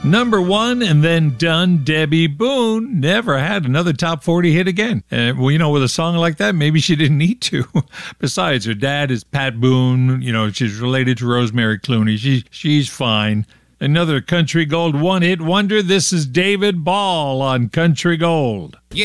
Number 1 and then done. Debbie Boone never had another top 40 hit again. Well, with a song like that, maybe she didn't need to. Besides, her dad is Pat Boone. She's related to Rosemary Clooney. She's fine. Another Country Gold one-hit wonder. This is David Ball on Country Gold. Yeah.